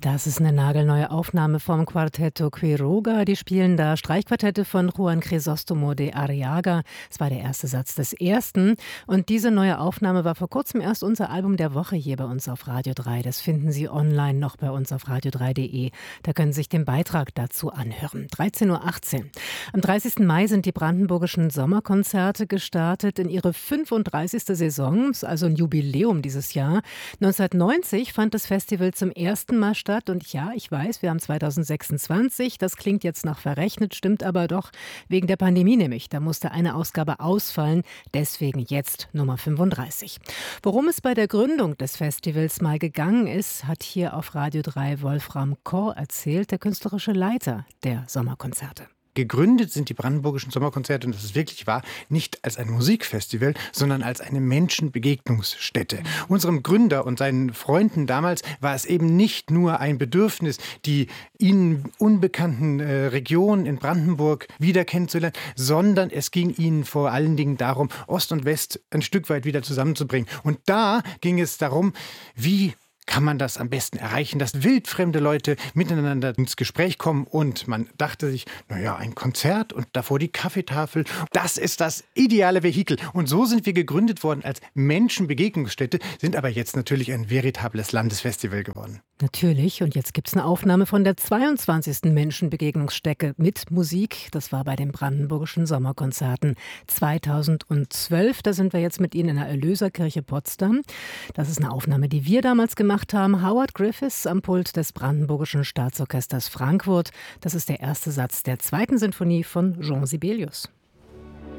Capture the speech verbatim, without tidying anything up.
Das ist eine nagelneue Aufnahme vom Quartetto Quiroga. Die spielen da Streichquartette von Juan Crisóstomo de Arriaga. Es war der erste Satz des ersten. Und diese neue Aufnahme war vor kurzem erst unser Album der Woche hier bei uns auf Radio drei. Das finden Sie online noch bei uns auf radio drei punkt de. Da können Sie sich den Beitrag dazu anhören. dreizehn Uhr achtzehn. Am dreißigsten Mai sind die Brandenburgischen Sommerkonzerte gestartet in ihre fünfunddreißigste Saison. Ist also ein Jubiläum dieses Jahr. neunzehnhundertneunzig fand das Festival zum ersten Mal statt. Und ja, ich weiß, wir haben zweitausendsechsundzwanzig. Das klingt jetzt nach verrechnet, stimmt aber doch wegen der Pandemie nämlich. Da musste eine Ausgabe ausfallen. Deswegen jetzt Nummer fünfunddreißig. Worum es bei der Gründung des Festivals mal gegangen ist, hat hier auf Radio drei Wolfram Kor erzählt, der künstlerische Leiter der Sommerkonzerte. Gegründet sind die Brandenburgischen Sommerkonzerte, und das ist wirklich wahr, nicht als ein Musikfestival, sondern als eine Menschenbegegnungsstätte. Unserem Gründer und seinen Freunden damals war es eben nicht nur ein Bedürfnis, die ihnen unbekannten äh, Regionen in Brandenburg wieder kennenzulernen, sondern es ging ihnen vor allen Dingen darum, Ost und West ein Stück weit wieder zusammenzubringen. Und da ging es darum, wie kann man das am besten erreichen, dass wildfremde Leute miteinander ins Gespräch kommen. Und man dachte sich, naja, ein Konzert und davor die Kaffeetafel, das ist das ideale Vehikel. Und so sind wir gegründet worden als Menschenbegegnungsstätte, sind aber jetzt natürlich ein veritables Landesfestival geworden. Natürlich, und jetzt gibt es eine Aufnahme von der zweiundzwanzigsten Menschenbegegnungsstätte mit Musik. Das war bei den Brandenburgischen Sommerkonzerten zweitausendzwölf. Da sind wir jetzt mit Ihnen in der Erlöserkirche Potsdam. Das ist eine Aufnahme, die wir damals gemacht haben. Howard Griffiths am Pult des Brandenburgischen Staatsorchesters Frankfurt. Das ist der erste Satz der zweiten Sinfonie von Jean Sibelius.